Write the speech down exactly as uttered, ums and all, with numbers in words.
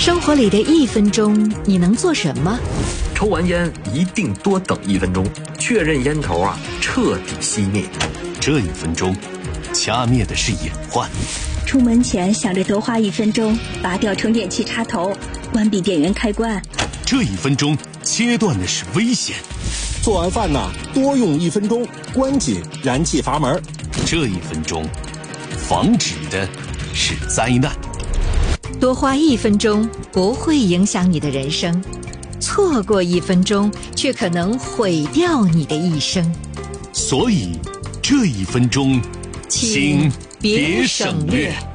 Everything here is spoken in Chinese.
生活里的一分钟，你能做什么？ 抽完烟一定多等一分钟，确认烟头啊彻底熄灭。 这一分钟，掐灭的是隐患。 出门前想着多花一分钟，拔掉充电器插头，关闭电源开关。 这一分钟，切断的是危险。 做完饭呢，多用一分钟，关紧燃气阀门。 这一分钟，防止的是灾难。 多花一分钟不会影响你的人生，错过一分钟却可能毁掉你的一生。 所以，这一分钟，请别省略。